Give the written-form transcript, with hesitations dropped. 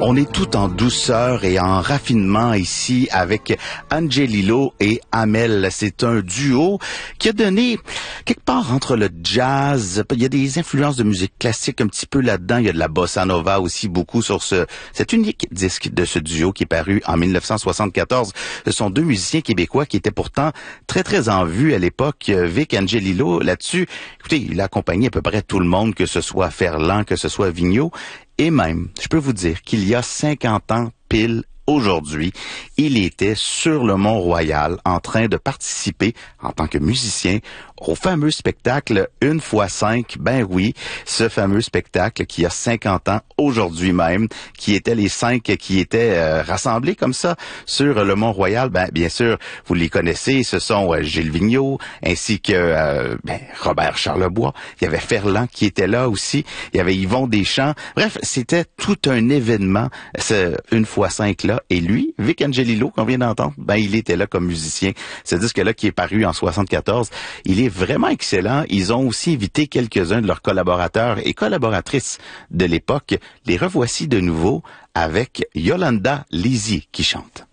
On est tout en douceur et en raffinement ici avec Angelillo et Amel. C'est un duo qui a donné quelque part entre le jazz, il y a des influences de musique classique un petit peu là-dedans, il y a de la bossa nova aussi beaucoup sur cet unique disque de ce duo qui est paru en 1974. Ce sont deux musiciens québécois qui étaient pourtant très très en vue à l'époque. Vic Angelillo là-dessus, écoutez, il a accompagné à peu près tout le monde, que ce soit Ferland, que ce soit Vigneault. Et même, je peux vous dire qu'il y a 50 ans pile aujourd'hui, il était sur le Mont-Royal en train de participer en tant que musicien au fameux spectacle 1x5. Ben oui, ce fameux spectacle qui a 50 ans aujourd'hui même, qui étaient les 5 qui étaient rassemblés comme ça sur le Mont-Royal. Ben bien sûr, vous les connaissez, ce sont Gilles Vigneault ainsi que Robert Charlebois. Il y avait Ferland qui était là aussi. Il y avait Yvon Deschamps. Bref, c'était tout un événement, ce 1x5 là. Et lui, Vic Angelillo, qu'on vient d'entendre, ben il était là comme musicien. Ce disque-là qui est paru en 74, il est vraiment excellent. Ils ont aussi invité quelques-uns de leurs collaborateurs et collaboratrices de l'époque. Les revoici de nouveau avec Yolanda Lisi qui chante.